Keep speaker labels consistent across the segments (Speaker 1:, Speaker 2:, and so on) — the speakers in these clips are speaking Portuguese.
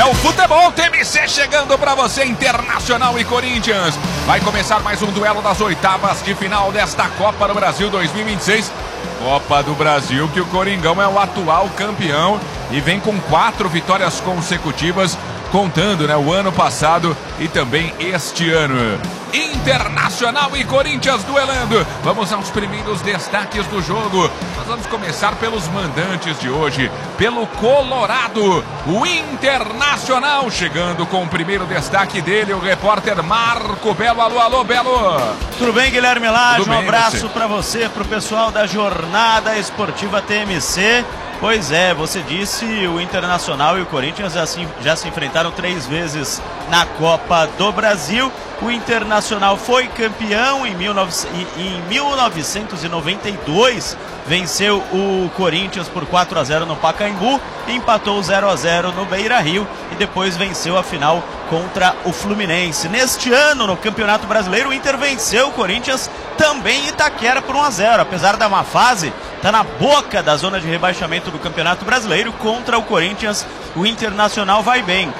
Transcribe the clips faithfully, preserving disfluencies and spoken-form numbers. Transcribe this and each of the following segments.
Speaker 1: É o Futebol T M C chegando para você, Internacional e Corinthians. Vai começar mais um duelo das oitavas de final desta Copa do Brasil dois mil e vinte e seis. Copa do Brasil que o Coringão é o atual campeão e vem com quatro vitórias consecutivas, contando, né, o ano passado e também este ano. Internacional e Corinthians duelando. Vamos aos primeiros destaques do jogo. Nós vamos começar pelos mandantes de hoje, pelo Colorado. O Internacional chegando com o primeiro destaque dele, o repórter Marco Belo. Alô, alô, Belo.
Speaker 2: Tudo bem, Guilherme Lage? Um abraço para você, para o pessoal da Jornada Esportiva T M C. Pois é, você disse, o Internacional e o Corinthians já se, já se enfrentaram três vezes na Copa do Brasil. O Internacional foi campeão em, mil novecentos e noventa e dois, venceu o Corinthians por quatro a zero no Pacaembu, empatou zero a zero no Beira-Rio e depois venceu a final contra o Fluminense. Neste ano, no Campeonato Brasileiro, o Inter venceu o Corinthians também em Itaquera por um a zero. Apesar da má fase, está na boca da zona de rebaixamento do Campeonato Brasileiro. Contra o Corinthians, o Internacional vai bem.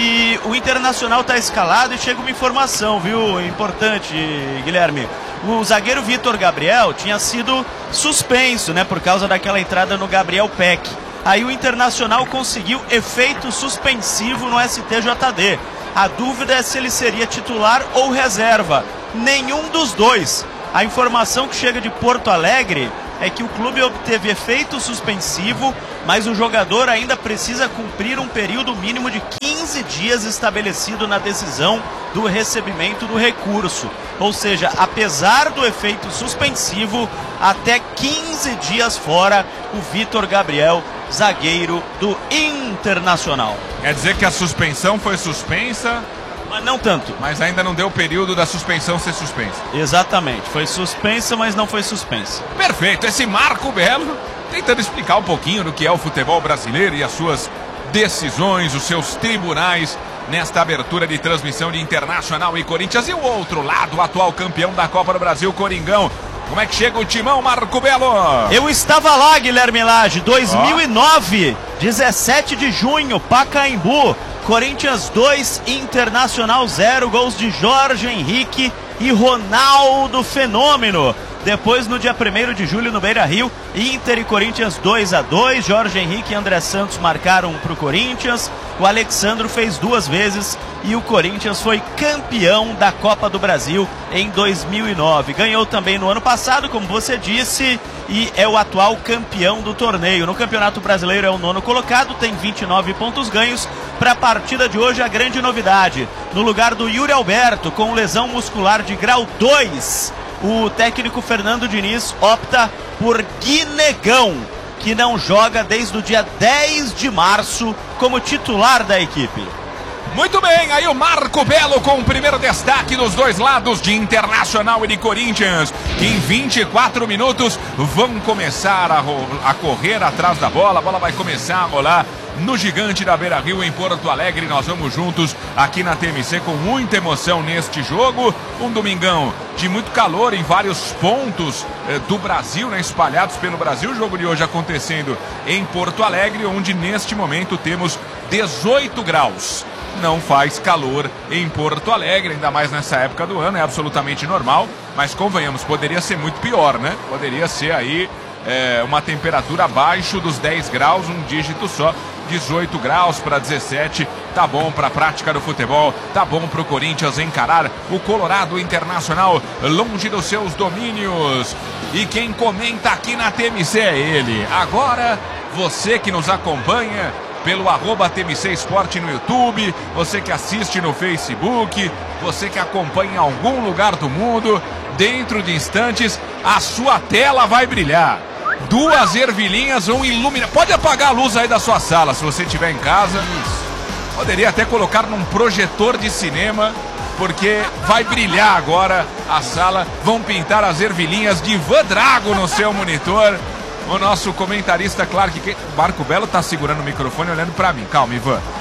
Speaker 2: E o Internacional está escalado e chega uma informação, viu? Importante, Guilherme. O zagueiro Vitor Gabriel tinha sido suspenso, né? Por causa daquela entrada no Gabriel Peck. Aí o Internacional conseguiu efeito suspensivo no S T J D. A dúvida é se ele seria titular ou reserva. Nenhum dos dois. A informação que chega de Porto Alegre é que o clube obteve efeito suspensivo, mas o jogador ainda precisa cumprir um período mínimo de quinze dias estabelecido na decisão do recebimento do recurso. Ou seja, apesar do efeito suspensivo, até quinze dias fora o Vitor Gabriel, zagueiro do Internacional.
Speaker 1: Quer dizer que a suspensão foi suspensa,
Speaker 2: mas não tanto.
Speaker 1: Mas ainda não deu o período da suspensão ser suspensa.
Speaker 2: Exatamente, foi suspensa, mas não foi suspensa.
Speaker 1: Perfeito, esse Marco Belo tentando explicar um pouquinho do que é o futebol brasileiro e as suas decisões, os seus tribunais nesta abertura de transmissão de Internacional e Corinthians. E o outro lado, o atual campeão da Copa do Brasil, Coringão. Como é que chega o timão, Marco Belo?
Speaker 2: Eu estava lá, Guilherme Lage, dois mil e nove, oh. dezessete de junho, Pacaembu. Corinthians dois, Internacional zero, gols de Jorge Henrique e Ronaldo Fenômeno. Depois, no dia primeiro de julho, no Beira-Rio, Inter e Corinthians dois a dois. Jorge Henrique e André Santos marcaram para o Corinthians. O Alexandro fez duas vezes e o Corinthians foi campeão da Copa do Brasil em dois mil e nove. Ganhou também no ano passado, como você disse, e é o atual campeão do torneio. No Campeonato Brasileiro é o nono colocado, tem vinte e nove pontos ganhos. Para a partida de hoje, a grande novidade: no lugar do Yuri Alberto, com lesão muscular de grau dois, o técnico Fernando Diniz opta por Guinegão, que não joga desde o dia dez de março como titular da equipe.
Speaker 1: Muito bem, aí o Marco Belo com o primeiro destaque dos dois lados, de Internacional e de Corinthians, que em vinte e quatro minutos vão começar a, a correr atrás da bola. A bola vai começar a rolar no Gigante da Beira-Rio, em Porto Alegre. Nós vamos juntos aqui na T M C com muita emoção neste jogo. Um domingão de muito calor em vários pontos eh, do Brasil, né, espalhados pelo Brasil. O jogo de hoje acontecendo em Porto Alegre, onde neste momento temos dezoito graus. Não faz calor em Porto Alegre, ainda mais nessa época do ano, é absolutamente normal. Mas convenhamos, poderia ser muito pior, né? Poderia ser aí é, uma temperatura abaixo dos dez graus, um dígito só. dezoito graus para dezessete, tá bom para a prática do futebol, tá bom para o Corinthians encarar o Colorado Internacional longe dos seus domínios. E quem comenta aqui na T M C é ele. Agora, você que nos acompanha pelo arroba T M C Esporte no YouTube, você que assiste no Facebook, você que acompanha em algum lugar do mundo, dentro de instantes a sua tela vai brilhar. Duas ervilhinhas vão iluminar. Pode apagar a luz aí da sua sala se você estiver em casa. Poderia até colocar num projetor de cinema, porque vai brilhar agora a sala. Vão pintar as ervilhinhas de Ivan Drago no seu monitor. O nosso comentarista, claro que... Marco Belo tá segurando o microfone olhando pra mim. Calma, Ivan.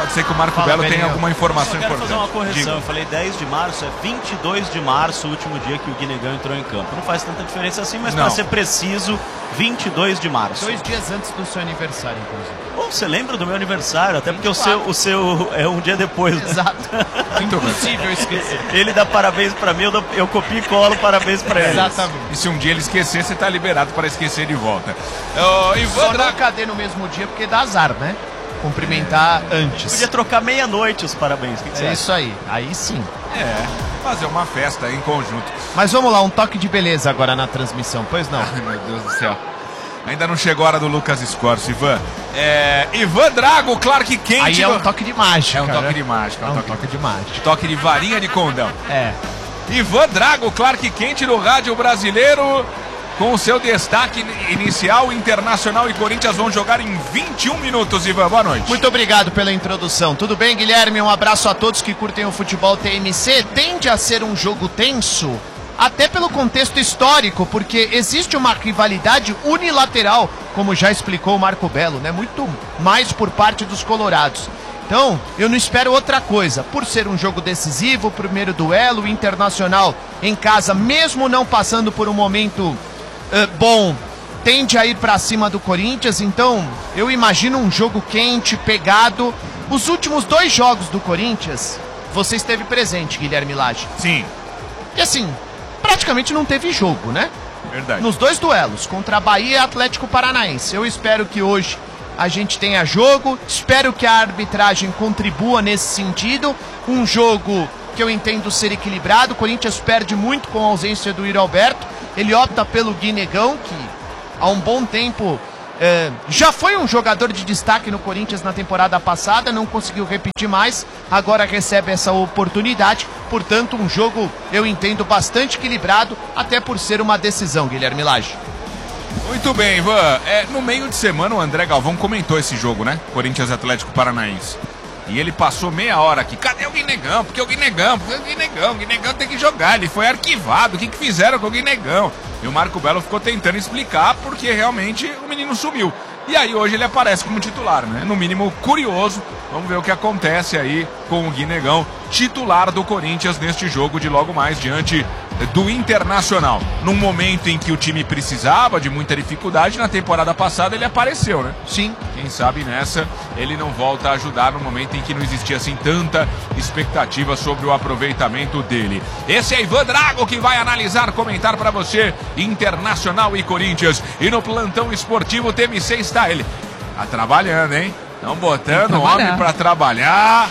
Speaker 1: Pode ser que o Marco Fala, Belo tenha alguma informação
Speaker 2: importante. Eu quero
Speaker 1: importante.
Speaker 2: fazer uma correção. Diga. Eu falei dez de março, é vinte e dois de março, o último dia que o Guinegão entrou em campo. Não faz tanta diferença assim, mas para ser preciso, vinte e dois de março.
Speaker 3: Dois dias antes do seu aniversário, inclusive.
Speaker 2: Bom, você lembra do meu aniversário, até porque o seu, o seu é um dia depois. Né?
Speaker 3: Exato. Impossível esquecer.
Speaker 2: Ele dá parabéns para mim, eu, dou, eu copio e colo parabéns para ele.
Speaker 1: Exatamente. E se um dia ele esquecer, você tá liberado para esquecer de volta. Uh, Ivan
Speaker 3: Só não cadê no mesmo dia, porque dá azar, né? Cumprimentar é. antes.
Speaker 2: Podia trocar meia-noite os parabéns. O que que você
Speaker 3: é
Speaker 2: acha?
Speaker 3: Isso aí, aí sim.
Speaker 1: É, fazer uma festa em conjunto.
Speaker 3: Mas vamos lá, um toque de beleza agora na transmissão, pois não?
Speaker 1: Ai, meu Deus do céu. Ainda não chegou a hora do Lucas Scorso, Ivan. É, Ivan Drago, Clark Kent.
Speaker 3: Aí é um toque de mágica.
Speaker 1: É um toque
Speaker 3: né?
Speaker 1: de mágica.
Speaker 3: É um, é um toque, toque de mágica.
Speaker 1: Toque de varinha de condão.
Speaker 3: É.
Speaker 1: Ivan Drago, Clark Kent no rádio brasileiro. Com o seu destaque inicial, Internacional e Corinthians vão jogar em vinte e um minutos. Ivan, boa noite.
Speaker 3: Muito obrigado pela introdução. Tudo bem, Guilherme? Um abraço a todos que curtem o futebol T M C. Tende a ser um jogo tenso, até pelo contexto histórico, porque existe uma rivalidade unilateral, como já explicou o Marco Belo, né? Muito mais por parte dos colorados. Então, eu não espero outra coisa. Por ser um jogo decisivo, o primeiro duelo, o Internacional em casa, mesmo não passando por um momento uh, bom, tende a ir para cima do Corinthians. Então, eu imagino um jogo quente, pegado. Os últimos dois jogos do Corinthians, você esteve presente, Guilherme Lage.
Speaker 1: Sim.
Speaker 3: E assim, praticamente não teve jogo, né?
Speaker 1: Verdade.
Speaker 3: Nos dois duelos, contra Bahia e Atlético Paranaense. Eu espero que hoje a gente tenha jogo, espero que a arbitragem contribua nesse sentido. Um jogo que eu entendo ser equilibrado. O Corinthians perde muito com a ausência do Yuri Alberto. Ele opta pelo Guinegão, que há um bom tempo é, já foi um jogador de destaque no Corinthians na temporada passada, não conseguiu repetir mais, agora recebe essa oportunidade. Portanto, um jogo, eu entendo, bastante equilibrado, até por ser uma decisão, Guilherme Lage.
Speaker 1: Muito bem, Ivan. É, no meio de semana o André Galvão comentou esse jogo, né? Corinthians Atlético Paranaense. E ele passou meia hora aqui. Cadê o Guinegão? Porque o Guinegão, porque o Guinegão, o Guinegão tem que jogar. Ele foi arquivado. O que, que fizeram com o Guinegão? E o Marco Belo ficou tentando explicar porque realmente o menino sumiu. E aí hoje ele aparece como titular, né? No mínimo curioso. Vamos ver o que acontece aí com o Guinegão, titular do Corinthians neste jogo de logo mais diante do Internacional. Num momento em que o time precisava de muita dificuldade, na temporada passada ele apareceu, né?
Speaker 3: Sim.
Speaker 1: Quem sabe nessa ele não volta a ajudar no momento em que não existia assim tanta expectativa sobre o aproveitamento dele. Esse é Ivan Drago que vai analisar, comentar para você Internacional e Corinthians. E no plantão esportivo T M C está ele. Tá trabalhando, hein? Estão botando o homem para trabalhar.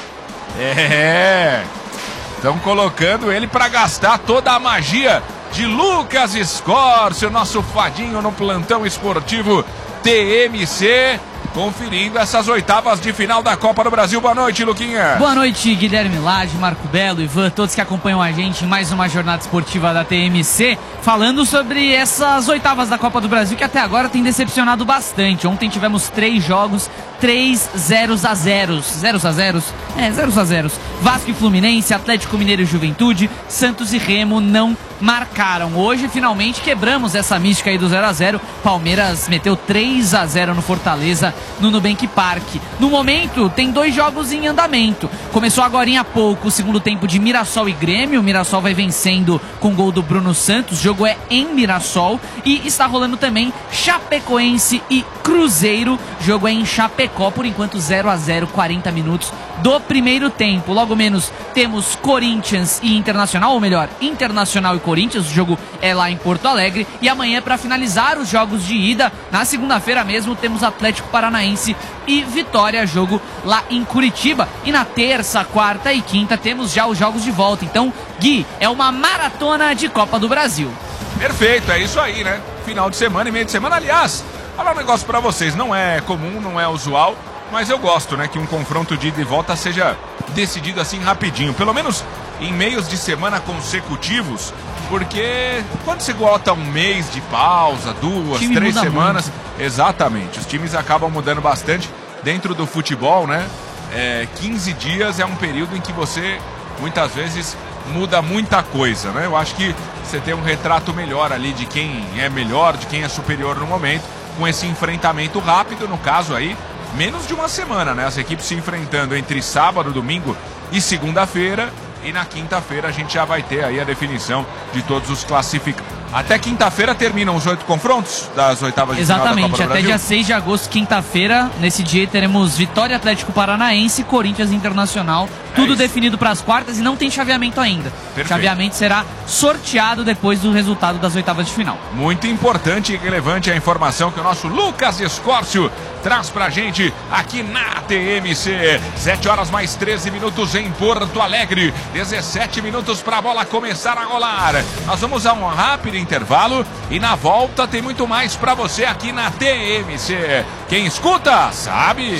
Speaker 1: É. Estão colocando ele para gastar toda a magia de Lucas Scorse, o nosso fadinho no plantão esportivo T M C, conferindo essas oitavas de final da Copa do Brasil. Boa noite, Luquinha.
Speaker 4: Boa noite, Guilherme Lage, Marco Belo, Ivan, todos que acompanham a gente em mais uma jornada esportiva da T M C, falando sobre essas oitavas da Copa do Brasil que até agora tem decepcionado bastante. Ontem tivemos três jogos, três zeros a zeros. Zeros a zeros? É, zeros a zeros. Vasco e Fluminense, Atlético Mineiro e Juventude, Santos e Remo não marcaram. Hoje, finalmente, quebramos essa mística aí do zero a zero. Palmeiras meteu três a zero no Fortaleza, no Nubank Park. No momento, tem dois jogos em andamento. Começou agorinha há pouco o segundo tempo de Mirassol e Grêmio. O Mirassol vai vencendo com gol do Bruno Santos. O jogo é em Mirassol. E está rolando também Chapecoense e Cruzeiro. O jogo é em Chapecó, por enquanto zero a zero, quarenta minutos do primeiro tempo. Logo menos temos Corinthians e Internacional, ou melhor, Internacional e Corinthians. O jogo é lá em Porto Alegre. E amanhã, para finalizar os jogos de ida, na segunda-feira mesmo, temos Atlético Paranaense e Vitória, jogo lá em Curitiba. E na terça, quarta e quinta temos já os jogos de volta. Então, Gui, é uma maratona de Copa do Brasil.
Speaker 1: Perfeito, é isso aí, né? Final de semana e meio de semana. Aliás, falar um negócio pra vocês, não é comum, não é usual, mas eu gosto, né, que um confronto de ida e volta seja decidido assim rapidinho, pelo menos em meios de semana consecutivos, porque quando você bota um mês de pausa, duas, três semanas, muito. Exatamente, os times acabam mudando bastante dentro do futebol, né? É, quinze dias é um período em que você muitas vezes muda muita coisa, né? Eu acho que você tem um retrato melhor ali de quem é melhor, de quem é superior no momento, com esse enfrentamento rápido, no caso aí, menos de uma semana, né? As equipes se enfrentando entre sábado, domingo e segunda-feira. E na quinta-feira a gente já vai ter aí a definição de todos os classificados. Até quinta-feira terminam os oito confrontos das oitavas de final da Copa do Brasil.
Speaker 4: Exatamente, até dia seis de agosto, quinta-feira. Nesse dia teremos Vitória, Atlético Paranaense, Corinthians Internacional. Tudo é definido para as quartas e não tem chaveamento ainda.
Speaker 1: Perfeito.
Speaker 4: O chaveamento será sorteado depois do resultado das oitavas de final.
Speaker 1: Muito importante e relevante a informação que o nosso Lucas Escórcio traz pra gente aqui na T M C. sete horas mais treze minutos em Porto Alegre. dezessete minutos para a bola começar a rolar. Nós vamos a um rápido intervalo e na volta tem muito mais para você aqui na T M C. Quem escuta, sabe.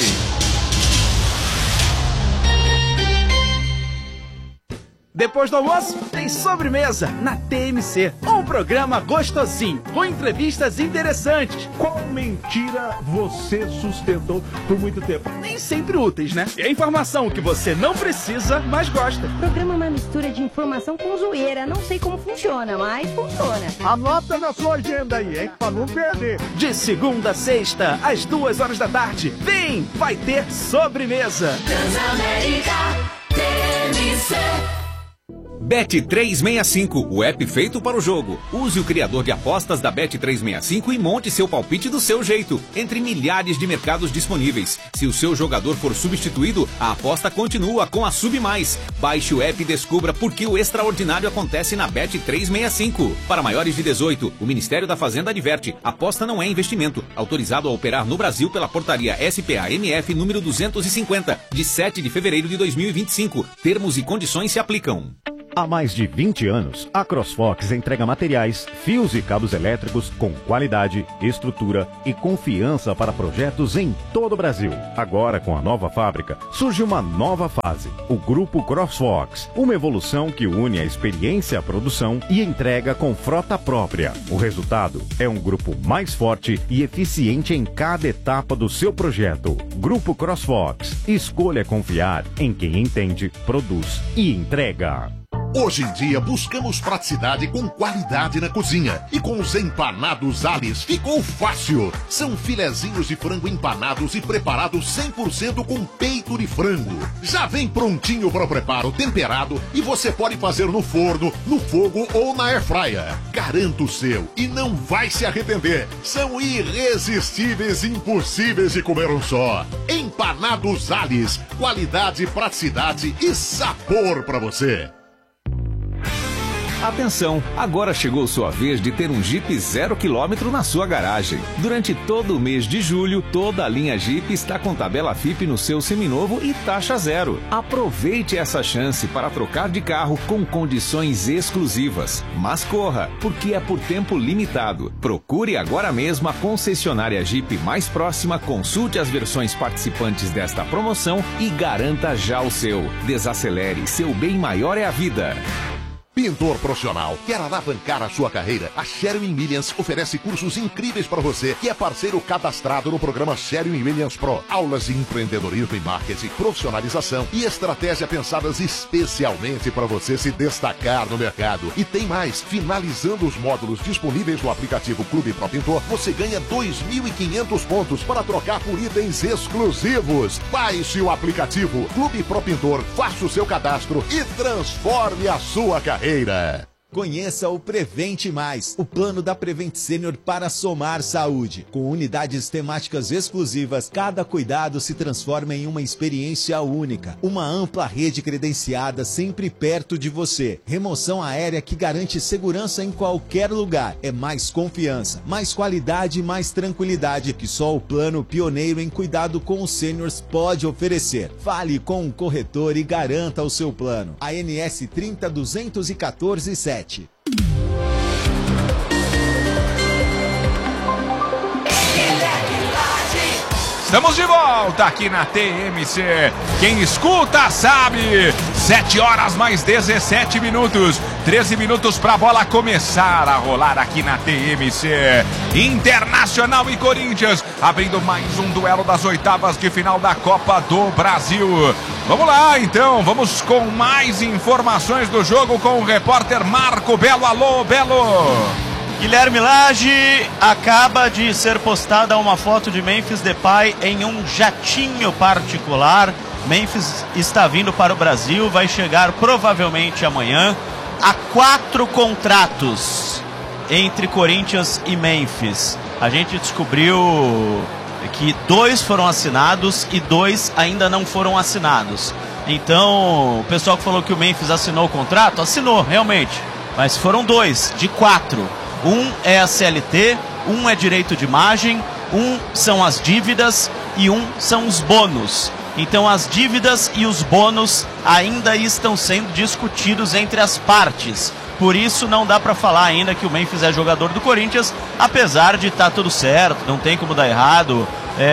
Speaker 5: Depois do almoço, tem sobremesa na T M C. Um programa gostosinho, com entrevistas interessantes.
Speaker 6: Qual mentira você sustentou por muito tempo?
Speaker 5: Nem sempre úteis, né? E a informação que você não precisa, mas gosta.
Speaker 7: O programa é uma mistura de informação com zoeira. Não sei como funciona, mas funciona.
Speaker 6: Anota na sua agenda aí, hein? Pra não perder.
Speaker 5: De segunda a sexta, às duas horas da tarde. Vem, vai ter sobremesa.
Speaker 8: Transamérica T M C.
Speaker 9: Bet trezentos e sessenta e cinco, o app feito para o jogo. Use o criador de apostas da Bet trezentos e sessenta e cinco e monte seu palpite do seu jeito, entre milhares de mercados disponíveis. Se o seu jogador for substituído, a aposta continua com a Sub Mais. Baixe o app e descubra por que o extraordinário acontece na Bet trezentos e sessenta e cinco. Para maiores de dezoito, o Ministério da Fazenda adverte: aposta não é investimento. Autorizado a operar no Brasil pela portaria S P A M F número duzentos e cinquenta, de sete de fevereiro de dois mil e vinte e cinco. Termos e condições se aplicam.
Speaker 10: Há mais de vinte anos, a CrossFox entrega materiais, fios e cabos elétricos com qualidade, estrutura e confiança para projetos em todo o Brasil. Agora, com a nova fábrica, surge uma nova fase, o Grupo CrossFox, uma evolução que une a experiência à produção e entrega com frota própria. O resultado é um grupo mais forte e eficiente em cada etapa do seu projeto. Grupo CrossFox. Escolha confiar em quem entende, produz e entrega.
Speaker 11: Hoje em dia buscamos praticidade com qualidade na cozinha. E com os empanados Alice ficou fácil. São filezinhos de frango empanados e preparados cem por cento com peito de frango. Já vem prontinho para o preparo, temperado, e você pode fazer no forno, no fogo ou na airfryer. Garanta o seu e não vai se arrepender. São irresistíveis e impossíveis de comer um só. Empanados Alice, qualidade, praticidade e sabor para você.
Speaker 9: Atenção, agora chegou sua vez de ter um Jeep zero quilômetro na sua garagem. Durante todo o mês de julho, toda a linha Jeep está com tabela F I P no seu seminovo e taxa zero. Aproveite essa chance para trocar de carro com condições exclusivas. Mas corra, porque é por tempo limitado. Procure agora mesmo a concessionária Jeep mais próxima, consulte as versões participantes desta promoção e garanta já o seu. Desacelere, seu bem maior é a vida.
Speaker 11: Pintor profissional, quer alavancar a sua carreira? A Sherwin Williams oferece cursos incríveis para você, que é parceiro cadastrado no programa Sherwin Williams Pro. Aulas de empreendedorismo e marketing, profissionalização e estratégia pensadas especialmente para você se destacar no mercado. E tem mais, finalizando os módulos disponíveis no aplicativo Clube Pro Pintor, você ganha dois mil e quinhentos pontos para trocar por itens exclusivos. Baixe o aplicativo Clube Pro Pintor, faça o seu cadastro e transforme a sua carreira.
Speaker 12: Conheça o Prevente Mais, o plano da Prevent Senior para somar saúde. Com unidades temáticas exclusivas, cada cuidado se transforma em uma experiência única. Uma ampla rede credenciada sempre perto de você. Remoção aérea que garante segurança em qualquer lugar. É mais confiança, mais qualidade e mais tranquilidade que só o plano pioneiro em cuidado com os seniors pode oferecer. Fale com um corretor e garanta o seu plano. A N S trinta duzentos e quatorze sete.
Speaker 1: Estamos de volta aqui na T M C. Quem escuta sabe. sete horas mais dezessete minutos. treze minutos para a bola começar a rolar aqui na T M C. Internacional e Corinthians abrindo mais um duelo das oitavas de final da Copa do Brasil. Vamos lá, então. Vamos com mais informações do jogo com o repórter Marco Belo. Alô, Belo.
Speaker 2: Guilherme Lage, acaba de ser postada uma foto de Memphis Depay em um jatinho particular. Memphis está vindo para o Brasil, vai chegar provavelmente amanhã. Há quatro contratos entre Corinthians e Memphis. A gente descobriu que dois foram assinados e dois ainda não foram assinados. Então, o pessoal que falou que o Memphis assinou o contrato, assinou, realmente. Mas foram dois, de quatro. Um é a C L T, um é direito de imagem, um são as dívidas e um são os bônus. Então as dívidas e os bônus ainda estão sendo discutidos entre as partes. Por isso não dá para falar ainda que o Memphis é jogador do Corinthians, apesar de estar tudo certo, não tem como dar errado.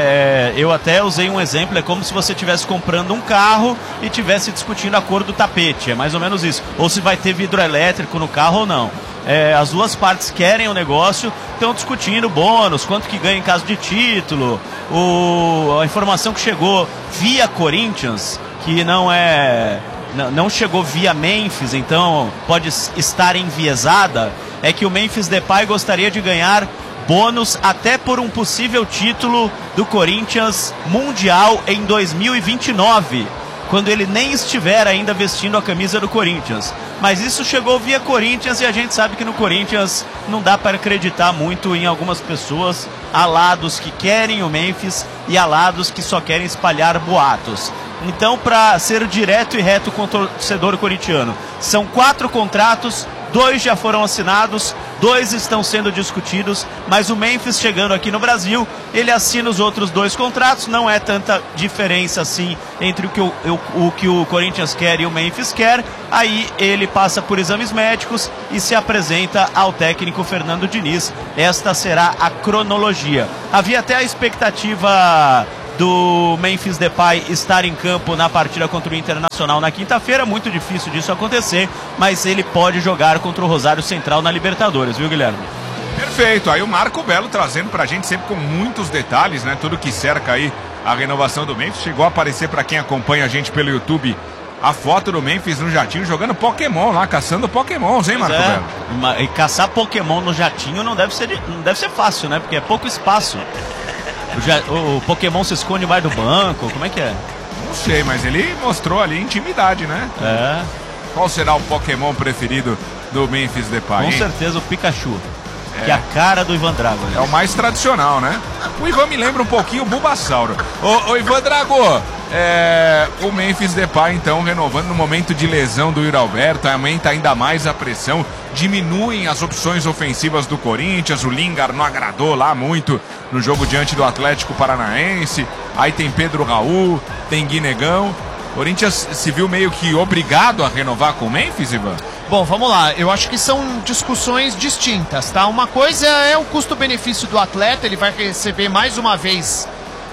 Speaker 2: É, eu até usei um exemplo, é como se você estivesse comprando um carro e estivesse discutindo a cor do tapete, é mais ou menos isso. Ou se vai ter vidro elétrico no carro ou não. É, as duas partes querem o negócio, estão discutindo bônus, quanto que ganha em caso de título, o, a informação que chegou via Corinthians, que não é... não chegou via Memphis, então pode estar enviesada, é que o Memphis Depay gostaria de ganhar bônus até por um possível título do Corinthians Mundial em dois mil e vinte e nove, quando ele nem estiver ainda vestindo a camisa do Corinthians. Mas isso chegou via Corinthians e a gente sabe que no Corinthians não dá para acreditar muito em algumas pessoas. Há lados que querem o Memphis e há lados que só querem espalhar boatos. Então, para ser direto e reto com o torcedor corintiano, são quatro contratos, dois já foram assinados, dois estão sendo discutidos, mas o Memphis chegando aqui no Brasil, ele assina os outros dois contratos, não é tanta diferença assim entre o que o, o, o que o Corinthians quer e o Memphis quer. Aí ele passa por exames médicos e se apresenta ao técnico Fernando Diniz. Esta será a cronologia. Havia até a expectativa do Memphis Depay estar em campo na partida contra o Internacional na quinta-feira. Muito difícil disso acontecer, mas ele pode jogar contra o Rosário Central na Libertadores, viu, Guilherme?
Speaker 1: Perfeito, aí o Marco Belo trazendo pra gente sempre com muitos detalhes, né? Tudo que cerca aí a renovação do Memphis. Chegou a aparecer pra quem acompanha a gente pelo YouTube a foto do Memphis no jatinho jogando Pokémon lá, caçando Pokémons, hein, Marco
Speaker 2: é.
Speaker 1: Belo?
Speaker 2: E caçar Pokémon no jatinho não deve ser, não deve ser fácil, né? Porque é pouco espaço. O, ja, o, o Pokémon se esconde mais do banco, como é que é?
Speaker 1: Não sei, mas ele mostrou ali intimidade, né?
Speaker 2: É.
Speaker 1: Qual será o Pokémon preferido do Memphis Depay?
Speaker 2: Com
Speaker 1: hein?
Speaker 2: certeza o Pikachu,
Speaker 1: é.
Speaker 2: que é a cara do Ivan Drago.
Speaker 1: É o mais tradicional, né? O Ivan me lembra um pouquinho o Bulbasauro. Ô, ô Ivan Drago, é, o Memphis Depay então renovando no momento de lesão do Yuri Alberto, aumenta ainda mais a pressão, diminuem as opções ofensivas do Corinthians, o Lingard não agradou lá muito no jogo diante do Atlético Paranaense, aí tem Pedro Raul, tem Guinegão. Corinthians se viu meio que obrigado a renovar com o Memphis, Ivan?
Speaker 3: Bom, vamos lá. Eu acho que são discussões distintas, tá? Uma coisa é o custo-benefício do atleta, ele vai receber mais uma vez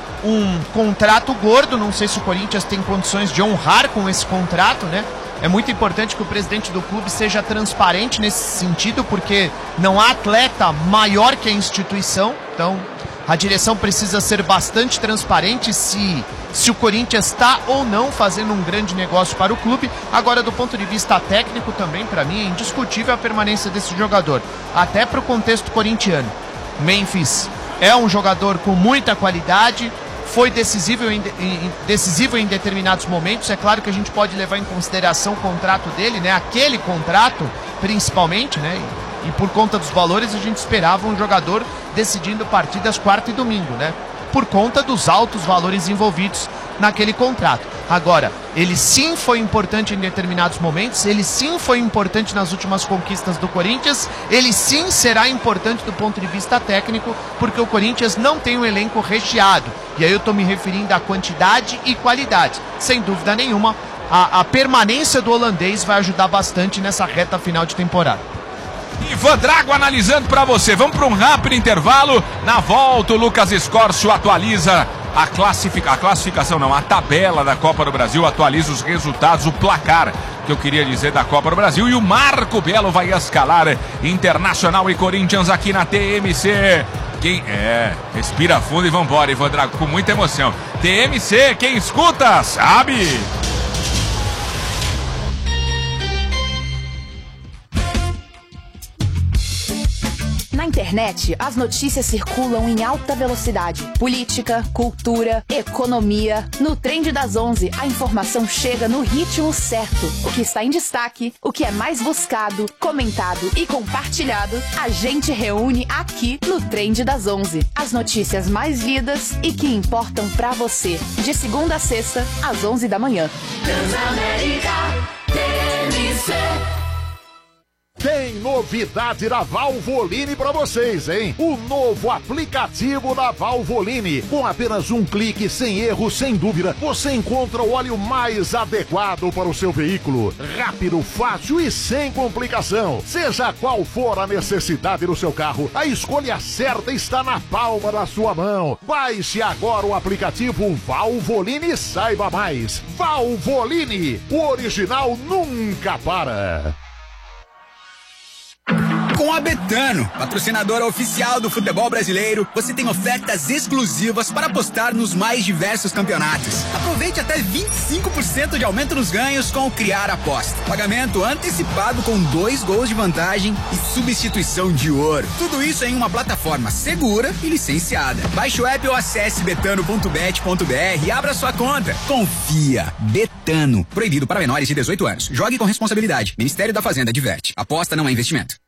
Speaker 3: um contrato gordo, não sei se o Corinthians tem condições de honrar com esse contrato, né? É muito importante que o presidente do clube seja transparente nesse sentido, porque não há atleta maior que a instituição, então a direção precisa ser bastante transparente se, se o Corinthians está ou não fazendo um grande negócio para o clube. Agora, do ponto de vista técnico também, para mim, é indiscutível a permanência desse jogador, até para o contexto corintiano. Memphis é um jogador com muita qualidade, foi decisivo em, em, decisivo em determinados momentos. É claro que a gente pode levar em consideração o contrato dele, né? Aquele contrato, principalmente, né? E, e por conta dos valores, a gente esperava um jogador decidindo partidas quarta e domingo, né? Por conta dos altos valores envolvidos naquele contrato. Agora, ele sim foi importante em determinados momentos, ele sim foi importante nas últimas conquistas do Corinthians, ele sim será importante do ponto de vista técnico, porque o Corinthians não tem um elenco recheado. E aí eu estou me referindo à quantidade e qualidade. Sem dúvida nenhuma, a, a permanência do holandês vai ajudar bastante nessa reta final de temporada.
Speaker 1: Ivan Drago analisando para você. Vamos para um rápido intervalo. Na volta, o Lucas Escorcio atualiza a, classific... a classificação, não, a tabela da Copa do Brasil, atualiza os resultados, o placar, que eu queria dizer, da Copa do Brasil. E o Marco Belo vai escalar Internacional e Corinthians aqui na T M C. Quem é, respira fundo e vambora, Ivan Drago, com muita emoção. T M C, quem escuta, sabe?
Speaker 13: internet, as notícias circulam em alta velocidade. Política, cultura, economia. No Trend das onze, a informação chega no ritmo certo. O que está em destaque, o que é mais buscado, comentado e compartilhado, a gente reúne aqui no Trend das onze. As notícias mais lidas e que importam pra você. De segunda a sexta, às onze da manhã.
Speaker 8: Transamérica T M C.
Speaker 11: Tem novidade da Valvoline para vocês, hein? O novo aplicativo da Valvoline. Com apenas um clique, sem erro, sem dúvida, você encontra o óleo mais adequado para o seu veículo. Rápido, fácil e sem complicação. Seja qual for a necessidade do seu carro, a escolha certa está na palma da sua mão. Baixe agora o aplicativo Valvoline e saiba mais. Valvoline, o original nunca para.
Speaker 14: Com a Betano, patrocinadora oficial do futebol brasileiro, você tem ofertas exclusivas para apostar nos mais diversos campeonatos. Aproveite até vinte e cinco por cento de aumento nos ganhos com o Criar Aposta. Pagamento antecipado com dois gols de vantagem e substituição de ouro. Tudo isso em uma plataforma segura e licenciada. Baixe o app ou acesse betano ponto bet ponto br e abra sua conta. Confia. Betano. Proibido para menores de dezoito anos. Jogue com responsabilidade. Ministério da Fazenda adverte. Aposta não é investimento.